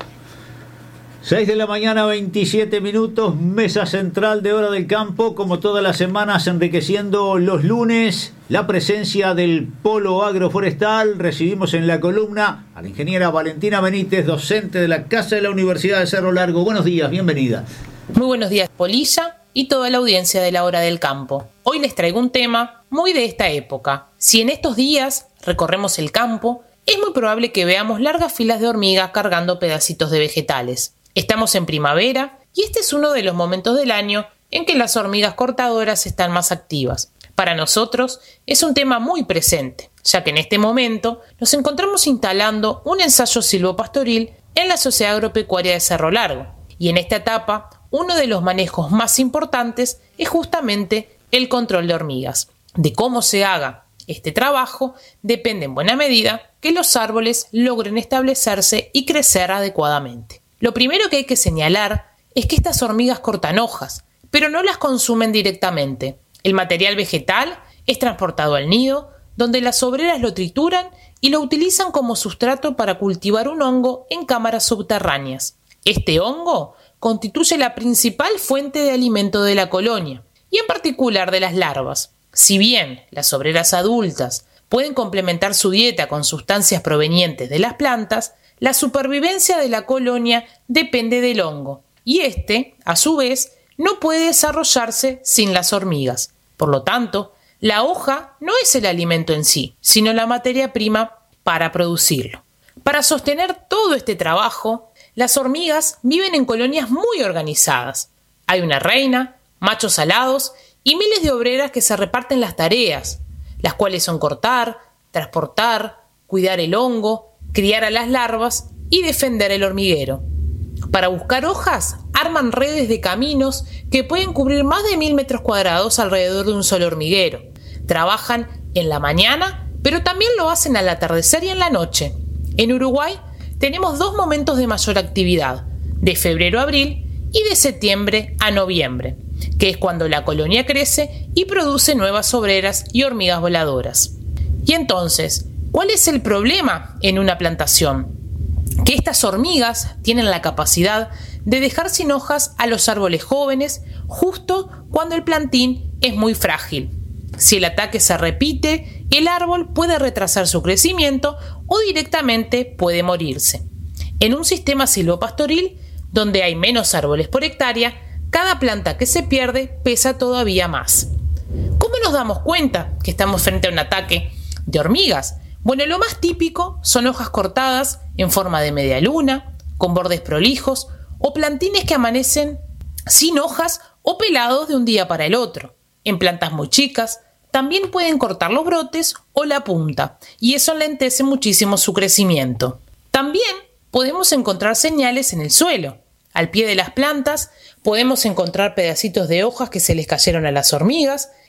seis de la mañana, veintisiete minutos, mesa central de Hora del Campo, como todas las semanas, enriqueciendo los lunes la presencia del polo agroforestal. Recibimos en la columna a la ingeniera Valentina Benítez, docente de la Casa de la Universidad de Cerro Largo. Buenos días, bienvenida. Muy buenos días, Polilla, y toda la audiencia de la Hora del Campo. Hoy les traigo un tema muy de esta época. Si en estos días recorremos el campo, es muy probable que veamos largas filas de hormigas cargando pedacitos de vegetales. Estamos en primavera y este es uno de los momentos del año en que las hormigas cortadoras están más activas. Para nosotros es un tema muy presente, ya que en este momento nos encontramos instalando un ensayo silvopastoril en la Sociedad Agropecuaria de Cerro Largo. Y en esta etapa, uno de los manejos más importantes es justamente el control de hormigas. De cómo se haga este trabajo depende en buena medida que los árboles logren establecerse y crecer adecuadamente. Lo primero que hay que señalar es que estas hormigas cortan hojas, pero no las consumen directamente. El material vegetal es transportado al nido, donde las obreras lo trituran y lo utilizan como sustrato para cultivar un hongo en cámaras subterráneas. Este hongo constituye la principal fuente de alimento de la colonia, y en particular de las larvas. Si bien las obreras adultas pueden complementar su dieta con sustancias provenientes de las plantas, la supervivencia de la colonia depende del hongo, y este, a su vez, no puede desarrollarse sin las hormigas. Por lo tanto, la hoja no es el alimento en sí, sino la materia prima para producirlo. Para sostener todo este trabajo, las hormigas viven en colonias muy organizadas. Hay una reina, machos alados y miles de obreras que se reparten las tareas, las cuales son cortar, transportar, cuidar el hongo, criar a las larvas y defender el hormiguero. Para buscar hojas, arman redes de caminos que pueden cubrir más de mil metros cuadrados alrededor de un solo hormiguero. Trabajan en la mañana, pero también lo hacen al atardecer y en la noche. En Uruguay tenemos dos momentos de mayor actividad, de febrero a abril y de septiembre a noviembre, que es cuando la colonia crece y produce nuevas obreras y hormigas voladoras. Y entonces, ¿cuál es el problema en una plantación? Que estas hormigas tienen la capacidad de dejar sin hojas a los árboles jóvenes justo cuando el plantín es muy frágil. Si el ataque se repite, el árbol puede retrasar su crecimiento o directamente puede morirse. En un sistema silvopastoril, donde hay menos árboles por hectárea, cada planta que se pierde pesa todavía más. ¿Cómo nos damos cuenta que estamos frente a un ataque de hormigas? Bueno, lo más típico son hojas cortadas en forma de media luna, con bordes prolijos, o plantines que amanecen sin hojas o pelados de un día para el otro. En plantas muy chicas, también pueden cortar los brotes o la punta, y eso enlentece muchísimo su crecimiento. También podemos encontrar señales en el suelo. Al pie de las plantas podemos encontrar pedacitos de hojas que se les cayeron a las hormigas,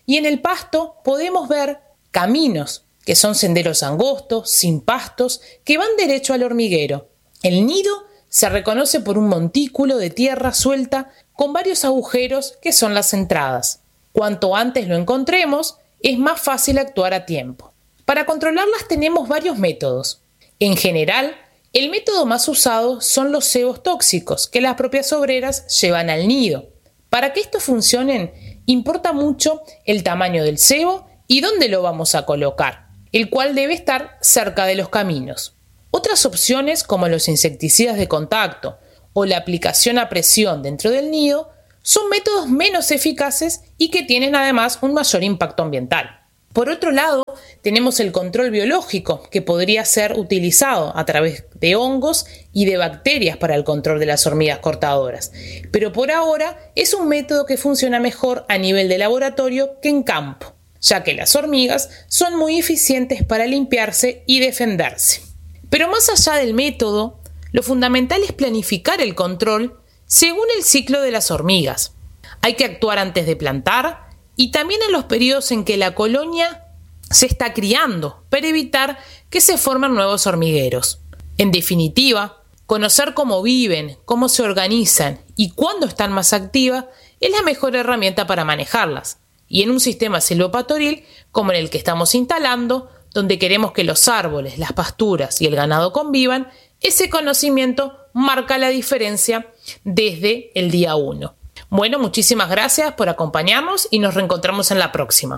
y en el pasto podemos ver caminos, que son senderos angostos, sin pastos, que van derecho al hormiguero. El nido se reconoce por un montículo de tierra suelta con varios agujeros que son las entradas. Cuanto antes lo encontremos, es más fácil actuar a tiempo. Para controlarlas tenemos varios métodos. En general, el método más usado son los cebos tóxicos que las propias obreras llevan al nido. Para que estos funcionen, importa mucho el tamaño del cebo y dónde lo vamos a colocar, el cual debe estar cerca de los caminos. Otras opciones, como los insecticidas de contacto o la aplicación a presión dentro del nido, son métodos menos eficaces y que tienen además un mayor impacto ambiental. Por otro lado, tenemos el control biológico, que podría ser utilizado a través de hongos y de bacterias para el control de las hormigas cortadoras. Pero por ahora es un método que funciona mejor a nivel de laboratorio que en campo, ya que las hormigas son muy eficientes para limpiarse y defenderse. Pero más allá del método, lo fundamental es planificar el control según el ciclo de las hormigas. Hay que actuar antes de plantar y también en los periodos en que la colonia se está criando para evitar que se formen nuevos hormigueros. En definitiva, conocer cómo viven, cómo se organizan y cuándo están más activas es la mejor herramienta para manejarlas. Y en un sistema silvopastoril como en el que estamos instalando, donde queremos que los árboles, las pasturas y el ganado convivan, ese conocimiento marca la diferencia desde el día uno. Bueno, muchísimas gracias por acompañarnos y nos reencontramos en la próxima.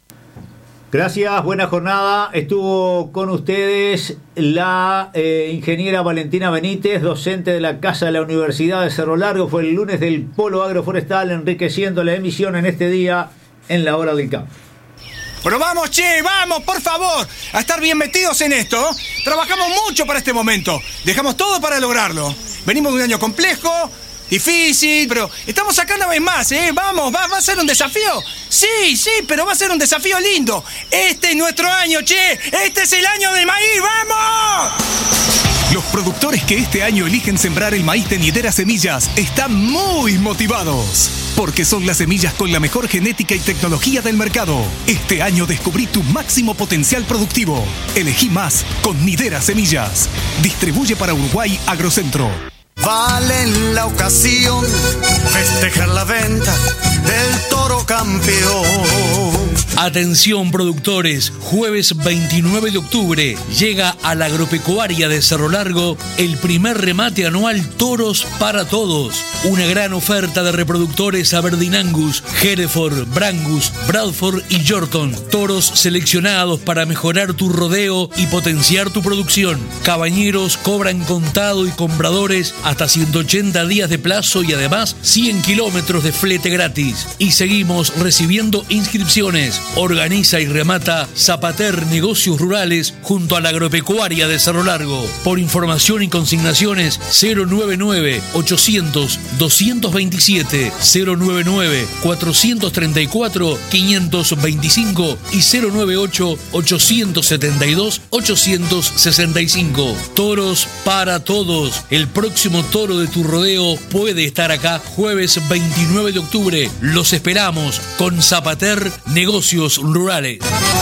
Gracias, buena jornada. Estuvo con ustedes la eh, ingeniera Valentina Benítez, docente de la Casa de la Universidad de Cerro Largo. Fue el lunes del Polo Agroforestal, enriqueciendo la emisión en este día en la Hora del Campo. Pero vamos, che, vamos, por favor, a estar bien metidos en esto. Trabajamos mucho para este momento. Dejamos todo para lograrlo. Venimos de un año complejo, difícil, pero estamos acá una vez más, ¿eh? Vamos, va, va a ser un desafío. Sí, sí, pero va a ser un desafío lindo. Este es nuestro año, che. Este es el año del maíz, ¡vamos! Los productores que este año eligen sembrar el maíz de Nidera Semillas están muy motivados, porque son las semillas con la mejor genética y tecnología del mercado. Este año descubrí tu máximo potencial productivo. Elegí más con Nidera Semillas. Distribuye para Uruguay Agrocentro. Vale en la ocasión festejar la venta del toro campeón. Atención productores, jueves veintinueve de octubre llega a la agropecuaria de Cerro Largo el primer remate anual Toros para Todos. Una gran oferta de reproductores Aberdeen Angus, Hereford, Brangus, Bradford y Yorkton. Toros seleccionados para mejorar tu rodeo y potenciar tu producción. Cabañeros cobran contado y compradores hasta ciento ochenta días de plazo y además cien kilómetros de flete gratis. Y seguimos recibiendo inscripciones. Organiza y remata Zapater Negocios Rurales junto a la agropecuaria de Cerro Largo. Por información y consignaciones cero noventa y nueve, ochocientos, doscientos veintisiete, cero noventa y nueve, cuatrocientos treinta y cuatro, quinientos veinticinco y cero noventa y ocho, ochocientos setenta y dos, ochocientos sesenta y cinco. Toros para Todos. El próximo toro de tu rodeo puede estar acá jueves veintinueve de octubre. Los esperamos con Zapater Negocios Rurales.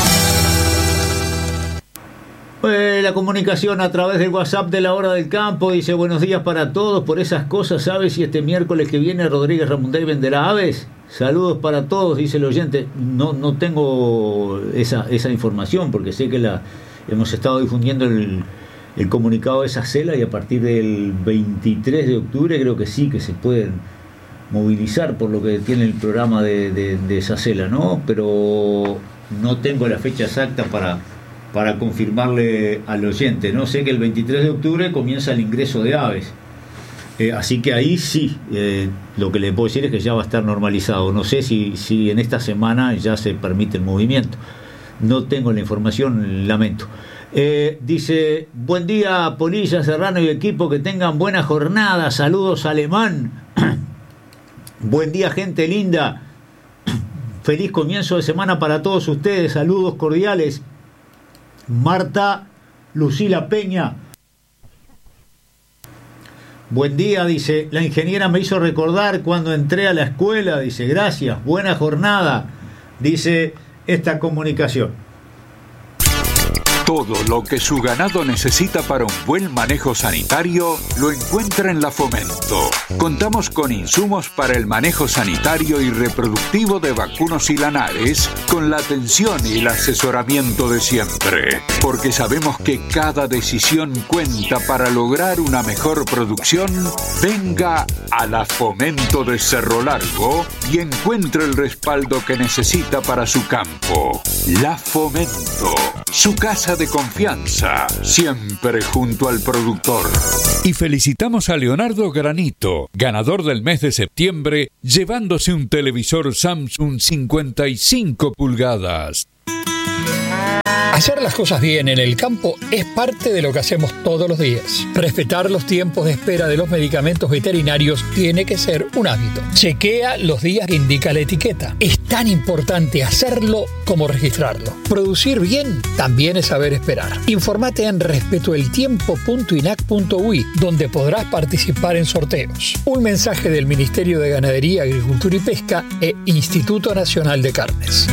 Eh, la comunicación a través del WhatsApp de la Hora del Campo dice: buenos días para todos. Por esas cosas, ¿sabes si este miércoles que viene Rodríguez Ramondey venderá aves? Saludos para todos, dice el oyente. No, no tengo esa, esa información, porque sé que la hemos estado difundiendo el, el comunicado de Sacela, y a partir del veintitrés de octubre creo que sí que se pueden movilizar, por lo que tiene el programa de, de, de Sacela, ¿no? Pero no tengo la fecha exacta para, para confirmarle al oyente, ¿no? Sé que el veintitrés de octubre comienza el ingreso de aves, eh, así que ahí sí, eh, lo que le puedo decir es que ya va a estar normalizado. No sé si, si en esta semana ya se permite el movimiento, no tengo la información, lamento. Eh, dice: buen día Polilla, Serrano y equipo, que tengan buena jornada, saludos Alemán. Buen día, gente linda. Feliz comienzo de semana para todos ustedes. Saludos cordiales. Marta Lucila Peña. Buen día, dice. La ingeniera me hizo recordar cuando entré a la escuela. Dice: gracias, buena jornada. dice esta comunicación. Todo lo que su ganado necesita para un buen manejo sanitario lo encuentra en La Fomento. Contamos con insumos para el manejo sanitario y reproductivo de vacunos y lanares, con la atención y el asesoramiento de siempre. Porque sabemos que cada decisión cuenta para lograr una mejor producción. Venga a La Fomento de Cerro Largo y encuentre el respaldo que necesita para su campo. La Fomento, su casa de confianza, siempre junto al productor. Y felicitamos a Leonardo Granito, ganador del mes de septiembre, llevándose un televisor Samsung cincuenta y cinco pulgadas. Hacer las cosas bien en el campo es parte de lo que hacemos todos los días. Respetar los tiempos de espera de los medicamentos veterinarios tiene que ser un hábito. Chequea los días que indica la etiqueta. Es tan importante hacerlo como registrarlo. Producir bien también es saber esperar. Informate en respeto el tiempo punto inac punto uy, donde podrás participar en sorteos. Un mensaje del Ministerio de Ganadería, Agricultura y Pesca e Instituto Nacional de Carnes.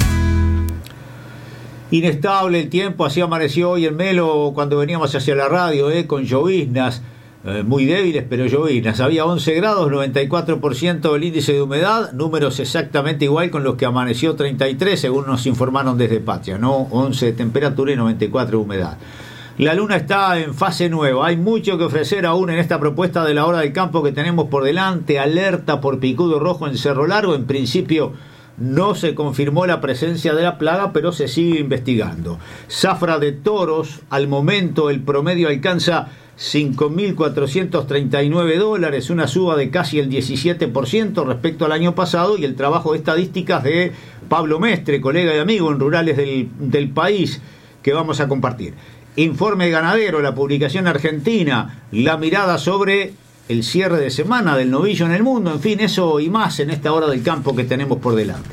Inestable el tiempo, así amaneció hoy en Melo cuando veníamos hacia la radio, eh, con lloviznas, eh, muy débiles, pero lloviznas. Había once grados, noventa y cuatro por ciento el índice de humedad, números exactamente igual con los que amaneció treinta y tres, según nos informaron desde Patria, ¿no? once de temperatura y noventa y cuatro de humedad. La luna está en fase nueva, hay mucho que ofrecer aún en esta propuesta de la hora del campo que tenemos por delante. Alerta por picudo rojo en Cerro Largo, en principio no se confirmó la presencia de la plaga, pero se sigue investigando. Zafra de toros, al momento el promedio alcanza cinco mil cuatrocientos treinta y nueve dólares, una suba de casi el diecisiete por ciento respecto al año pasado, y el trabajo de estadísticas de Pablo Mestre, colega y amigo en Rurales del, del País, que vamos a compartir. Informe ganadero, la publicación argentina, la mirada sobre el cierre de semana del novillo en el mundo, en fin, eso y más en esta hora del campo que tenemos por delante.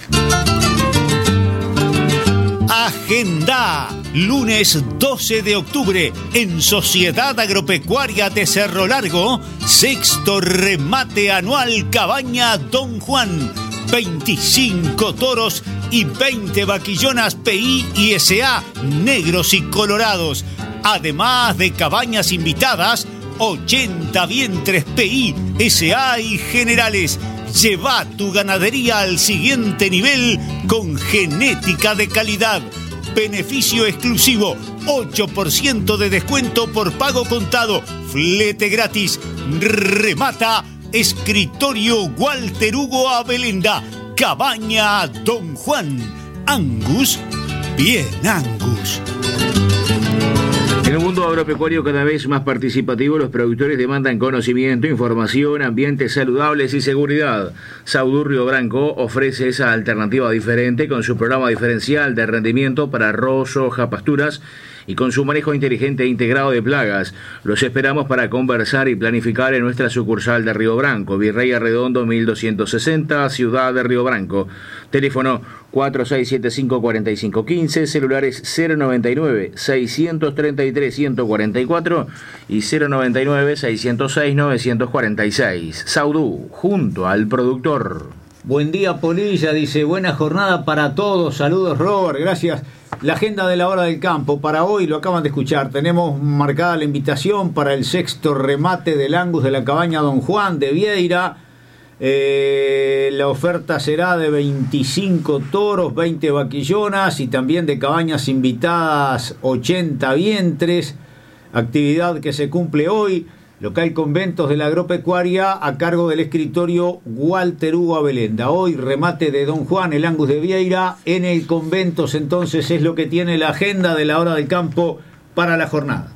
Agenda, lunes doce de octubre, en Sociedad Agropecuaria de Cerro Largo, sexto remate anual Cabaña Don Juan, veinticinco toros y veinte vaquillonas P I y S A, negros y colorados, además de cabañas invitadas, ochenta vientres P I, S A y generales. Lleva tu ganadería al siguiente nivel con genética de calidad. Beneficio exclusivo, ocho por ciento de descuento por pago contado, flete gratis. Remata Escritorio Walter Hugo Abelenda, Cabaña Don Juan. Angus, bien Angus. En el mundo agropecuario cada vez más participativo, los productores demandan conocimiento, información, ambientes saludables y seguridad. Saudú Río Branco ofrece esa alternativa diferente con su programa diferencial de rendimiento para arroz, soja, pasturas y con su manejo inteligente e integrado de plagas. Los esperamos para conversar y planificar en nuestra sucursal de Río Branco, Virrey Arredondo mil doscientos sesenta, Ciudad de Río Branco. Teléfono cuatro seis siete cinco, cuatro cinco uno cinco, celulares cero noventa y nueve, seiscientos treinta y tres, ciento cuarenta y cuatro y cero noventa y nueve, seiscientos seis, novecientos cuarenta y seis. Saudú, junto al productor. Buen día, Polilla, dice, buena jornada para todos. Saludos, Robert, gracias. La agenda de la hora del campo para hoy, lo acaban de escuchar, tenemos marcada la invitación para el sexto remate del Angus de la Cabaña Don Juan de Vieira. Eh, la oferta será de veinticinco toros, veinte vaquillonas y también de cabañas invitadas ochenta vientres. Actividad que se cumple hoy. Local Conventos de la Agropecuaria a cargo del escritorio Walter Hugo Abelenda. Hoy remate de Don Juan, el Angus de Vieira, en el Conventos. Entonces es lo que tiene la agenda de la hora del campo para la jornada.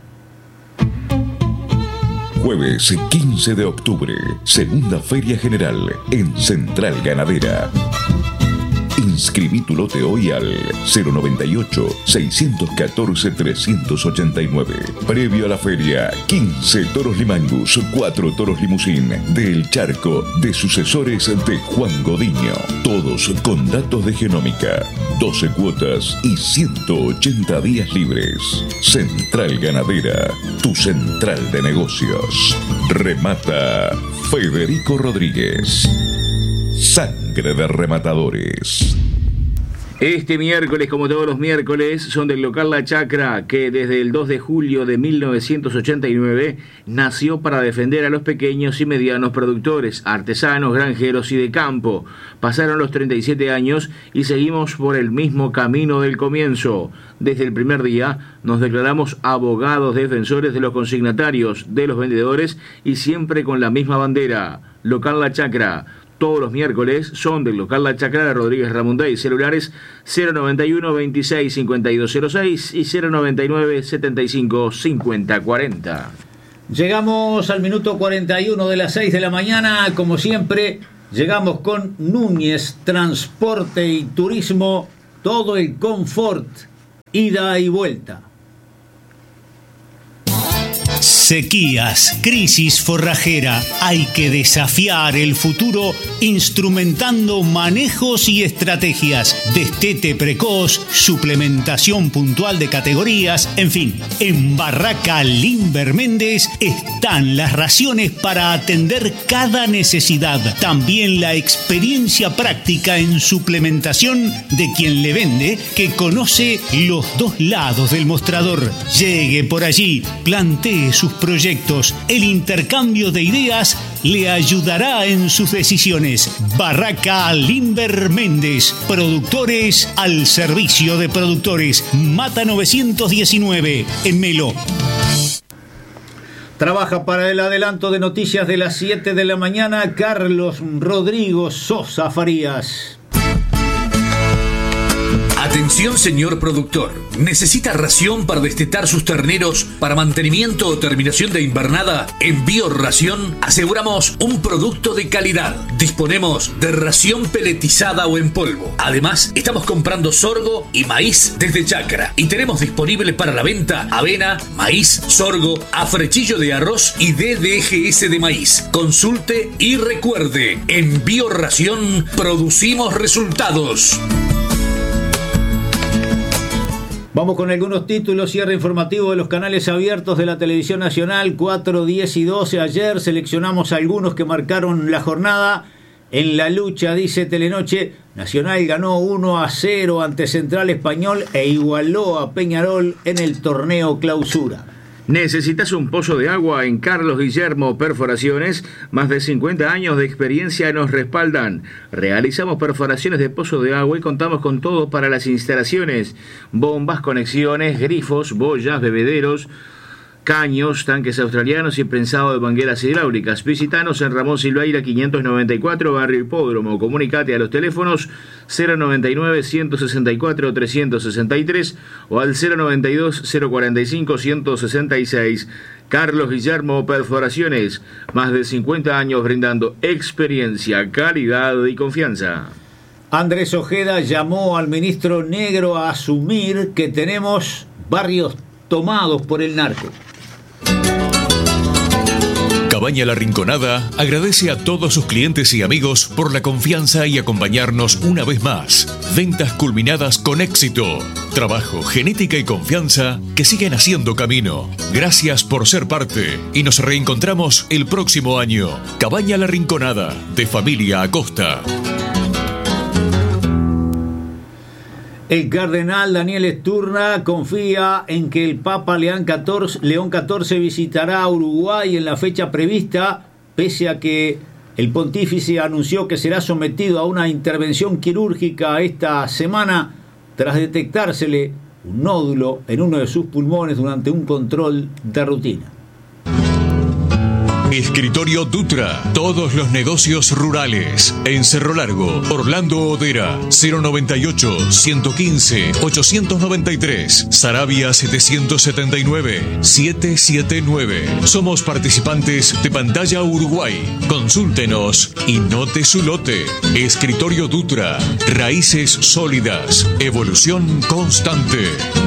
Jueves quince de octubre, segunda feria general en Central Ganadera. Inscribí tu lote hoy al cero noventa y ocho, seiscientos catorce, trescientos ochenta y nueve. Previo a la feria, quince toros Limangus, cuatro toros limusín del Charco, de sucesores de Juan Godiño. Todos con datos de genómica, doce cuotas y ciento ochenta días libres. Central Ganadera, tu central de negocios. Remata Federico Rodríguez. Sangre de rematadores. Este miércoles, como todos los miércoles, son del local La Chacra, que desde el dos de julio de mil novecientos ochenta y nueve nació para defender a los pequeños y medianos productores, artesanos, granjeros y de campo. Pasaron los treinta y siete años y seguimos por el mismo camino del comienzo. Desde el primer día nos declaramos abogados defensores de los consignatarios, de los vendedores y siempre con la misma bandera. Local La Chacra. Todos los miércoles son del local La Chacra de Rodríguez Ramondey. Celulares cero noventa y uno, veintiséis, cincuenta y dos cero seis y cero noventa y nueve, setenta y cinco, cincuenta cuarenta. Llegamos al minuto cuarenta y uno de las seis de la mañana. Como siempre, llegamos con Núñez Transporte y Turismo. Todo el confort, ida y vuelta. Sequías, crisis forrajera. Hay que desafiar el futuro instrumentando manejos y estrategias. Destete precoz, suplementación puntual de categorías, en fin. En Barraca Limber Méndez están las raciones para atender cada necesidad. También la experiencia práctica en suplementación de quien le vende, que conoce los dos lados del mostrador. Llegue por allí, plantee sus proyectos. El intercambio de ideas le ayudará en sus decisiones. Barraca Limber Méndez, productores al servicio de productores. Mata novecientos diecinueve en Melo. Trabaja para el adelanto de noticias de las siete de la mañana Carlos Rodrigo Sosa Farías. Atención, señor productor. ¿Necesita ración para destetar sus terneros para mantenimiento o terminación de invernada? En Bioración aseguramos un producto de calidad. Disponemos de ración peletizada o en polvo. Además, estamos comprando sorgo y maíz desde Chacra. Y tenemos disponible para la venta avena, maíz, sorgo, afrechillo de arroz y D D G S de maíz. Consulte y recuerde, en Bioración producimos resultados. Vamos con algunos títulos, cierre informativo de los canales abiertos de la Televisión Nacional, cuatro, diez y doce. Ayer seleccionamos algunos que marcaron la jornada. En la lucha, dice Telenoche, Nacional ganó uno a cero ante Central Español e igualó a Peñarol en el torneo Clausura. ¿Necesitas un pozo de agua? En Carlos Guillermo Perforaciones, más de cincuenta años de experiencia nos respaldan. Realizamos perforaciones de pozo de agua y contamos con todo para las instalaciones: bombas, conexiones, grifos, boyas, bebederos, caños, tanques australianos y prensado de mangueras hidráulicas. Visítanos en Ramón Silveira quinientos noventa y cuatro, Barrio Hipódromo. Comunicate a los teléfonos cero noventa y nueve, ciento sesenta y cuatro, trescientos sesenta y tres o al cero noventa y dos, cero cuarenta y cinco, ciento sesenta y seis. Carlos Guillermo Perforaciones, más de cincuenta años brindando experiencia, calidad y confianza. Andrés Ojeda llamó al ministro Negro a asumir que tenemos barrios tomados por el narco. Cabaña La Rinconada agradece a todos sus clientes y amigos por la confianza y acompañarnos una vez más. Ventas culminadas con éxito. Trabajo, genética y confianza que siguen haciendo camino. Gracias por ser parte y nos reencontramos el próximo año. Cabaña La Rinconada, de familia Acosta. El cardenal Daniel Esturna confía en que el Papa León catorce visitará Uruguay en la fecha prevista, pese a que el pontífice anunció que será sometido a una intervención quirúrgica esta semana tras detectársele un nódulo en uno de sus pulmones durante un control de rutina. Escritorio Dutra, todos los negocios rurales. En Cerro Largo, Orlando Odera, cero noventa y ocho, ciento quince, ochocientos noventa y tres, Sarabia setecientos setenta y nueve, setecientos setenta y nueve. Somos participantes de Pantalla Uruguay. Consúltenos y note su lote. Escritorio Dutra, raíces sólidas, evolución constante.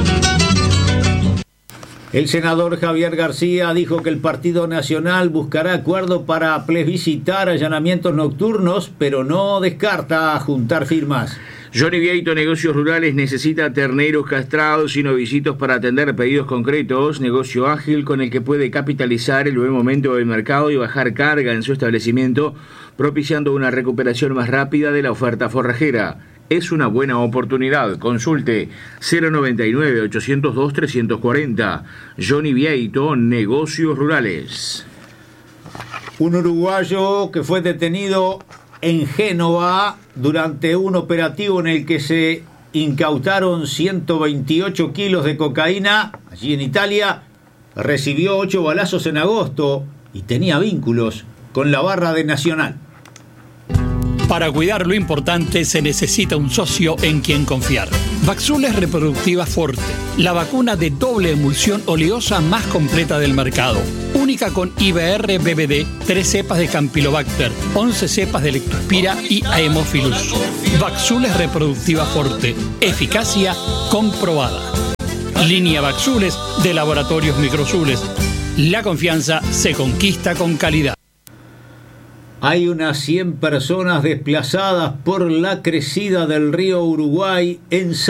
El senador Javier García dijo que el Partido Nacional buscará acuerdo para plebiscitar allanamientos nocturnos, pero no descarta juntar firmas. Johnny Vieito Negocios Rurales necesita terneros castrados y novicitos para atender pedidos concretos. Negocio ágil con el que puede capitalizar el buen momento del mercado y bajar carga en su establecimiento, propiciando una recuperación más rápida de la oferta forrajera. es una buena oportunidad. Consulte cero noventa y nueve, ochocientos dos, trescientos cuarenta. Johnny Vieito, Negocios Rurales. Un uruguayo que fue detenido en Génova durante un operativo en el que se incautaron ciento veintiocho kilos de cocaína, allí en Italia, recibió ocho balazos en agosto y tenía vínculos con la barra de Nacional. Para cuidar lo importante se necesita un socio en quien confiar. Vaxules Reproductiva Forte, la vacuna de doble emulsión oleosa más completa del mercado. Única con I B R B B D, tres cepas de Campylobacter, once cepas de Lectospira y Haemophilus. Vaxules Reproductiva Forte, eficacia comprobada. Línea Vaxules de Laboratorios Microzules. La confianza se conquista con calidad. Hay unas cien personas desplazadas por la crecida del río Uruguay en